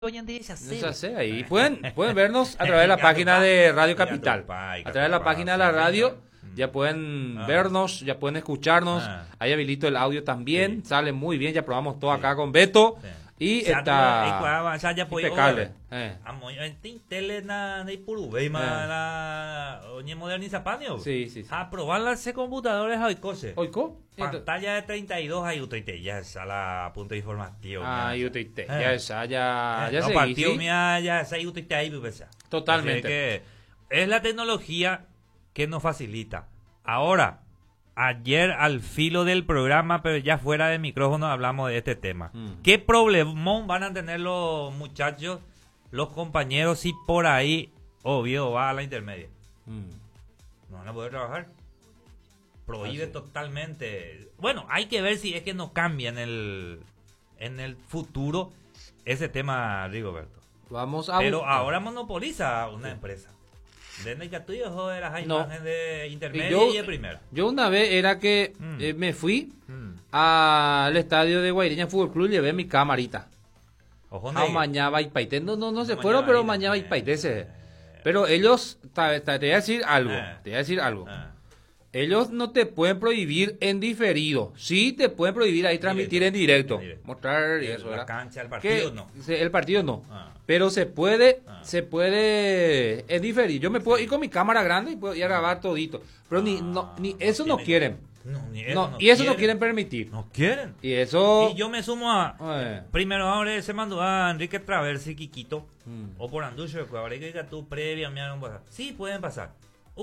hoy en día ya sé. Ya sé, ahí pueden vernos a través de la página de Radio Capital. A través de la página de la radio ya pueden vernos, ya pueden escucharnos. Ahí habilito el audio también, sale muy bien, ya probamos todo acá con Beto. Y está impecable. Tele na Ipurubey na moderniza paneo. Sí. A probarse computadores hoy cose. ¿Oico? Pantalla de 32 hay UTT, ya es a la punto informativo. UTT, ya esa, ya no, se partido mía, ya es UTT ahí, pues. Totalmente. Que es la tecnología que nos facilita. Ahora, ayer al filo del programa, pero ya fuera de micrófono hablamos de este tema. ¿Qué problemón van a tener los muchachos, los compañeros, si por ahí, obvio, va a la intermedia? No van a poder trabajar. Prohíbe totalmente. Bueno, hay que ver si es que no cambia en el futuro ese tema, Rigoberto. Pero ahora monopoliza una empresa. Desde que tú de las imágenes de intermedia y de primera. Yo una vez era que me fui al estadio de Guaireña Fútbol Club y llevé mi camarita. Mañana y paite. No se fueron, pero mañana y paite. Pero ellos, te voy a decir algo. Ellos no te pueden prohibir en diferido. Sí te pueden prohibir ahí transmitir en directo. Mostrar y eso, ¿verdad? La cancha, el partido no. El partido no. Pero se puede en diferido. Yo me puedo ir con mi cámara grande y puedo ir a grabar todito. Pero ni eso no quieren. No quieren permitir. No quieren. Y eso. Y yo me sumo a. Primero ahora se mandó a Enrique Traversi, Quiquito. O por Anducho, que ahora que tú previa me han pasado. Sí, pueden pasar.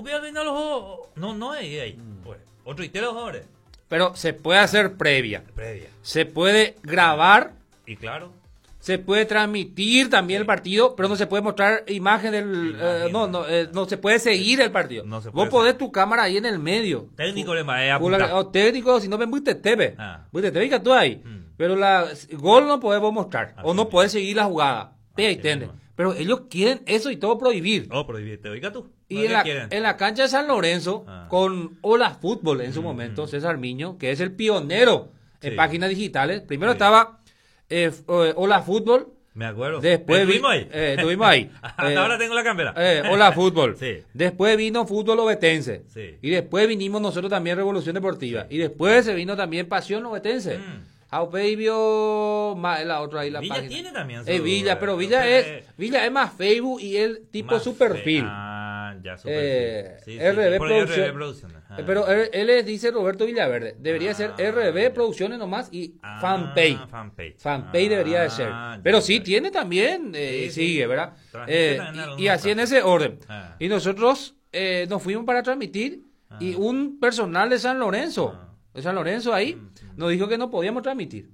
No es ahí. Otro y te los jugadores. Pero se puede hacer previa. Se puede grabar. Y claro. Se puede transmitir también el partido, pero no se puede mostrar imagen del... no se puede seguir el partido. Vos podés tu cámara ahí en el medio. Técnico le va a apuntar. O técnico, si no ven muy tebe. Muy tebe que tú ahí. Pero gol no podemos mostrar. O no podés seguir la jugada. Pero ellos quieren eso y todo prohibir. Prohibir, te oiga tú. Y en la cancha de San Lorenzo, con Hola Fútbol en su momento, César Miño, que es el pionero en páginas digitales. Primero estaba Hola Fútbol. Me acuerdo. Después estuvimos ahí. Ahora tengo la cámara. Hola Fútbol. Sí. Después vino Fútbol Ovetense. Sí. Y después vinimos nosotros también Revolución Deportiva. Y después se vino también Pasión Ovetense. Aupe vio la otra ahí la Villa página. Tiene también Villa, pero Villa es más Facebook y el tipo su perfil. Ya su perfil. RB Producciones. Producciones. Pero él dice Roberto Villaverde. Debería ser RB Producciones nomás y fanpage. Fanpage debería de ser. Pero sí tiene también, sigue, ¿verdad? Y así en ese orden. Y nosotros nos fuimos para transmitir y un personal de San Lorenzo ahí nos dijo que no podíamos transmitir.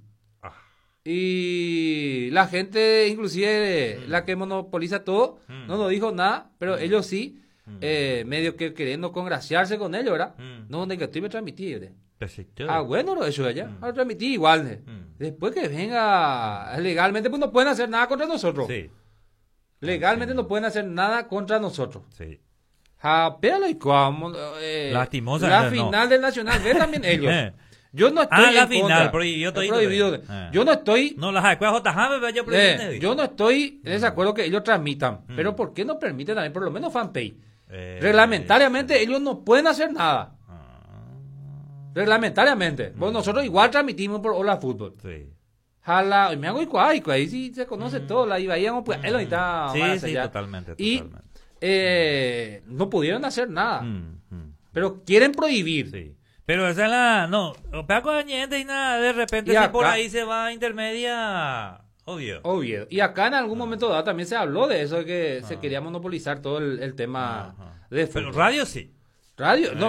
Y la gente, inclusive la que monopoliza todo, no nos dijo nada, pero ellos sí, medio que queriendo congraciarse con ellos, ¿verdad? No, negativo transmitir. Bueno, eso de allá, a transmitir igual. Después que venga legalmente, pues no pueden hacer nada contra nosotros. Sí. Legalmente no pueden hacer nada contra nosotros. Sí. Pero Lastimosa, la final del Nacional, ve también ellos. Yo no estoy la final, prohibido. Yo no estoy. No, las adecuadas yo no estoy en desacuerdo que ellos transmitan. Pero ¿por qué no permiten también por lo menos fanpage? Reglamentariamente ellos no pueden hacer nada. Reglamentariamente. Pues nosotros igual transmitimos por Hola Fútbol. Sí. Me hago ahí sí se conoce todo. La íbamos pues él ahorita. Sí, totalmente. Y no pudieron hacer nada. Pero quieren prohibir. Sí. Pero esa es la... No, Paco Añente y nada, de repente si por ahí se va a intermedia... Obvio. Y acá en algún momento dado también se habló de eso, de que se quería monopolizar todo el tema de fútbol. Pero radio sí. Radio no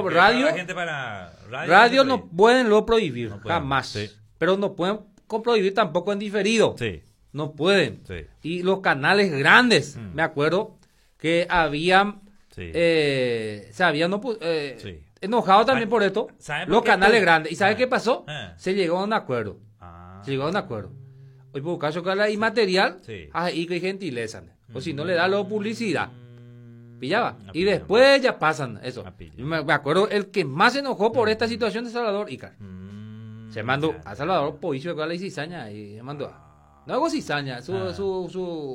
pueden lo prohibir, jamás. Sí. Pero no pueden prohibir tampoco en diferido. Sí. No pueden. Sí. Y los canales grandes, me acuerdo, que habían... se habían... enojado también por esto, los canales grandes. ¿Y sabes qué pasó? Se llegó a un acuerdo. Hoy por caso que la inmaterial, ahí que hay gentileza. O si no le da luego publicidad. ¿Pillaba? Y después ya pasan eso. Me acuerdo, el que más se enojó por esta situación de Salvador Icar. Se mandó a Salvador Poicho de la cizaña y se mandó. No hago cizaña, su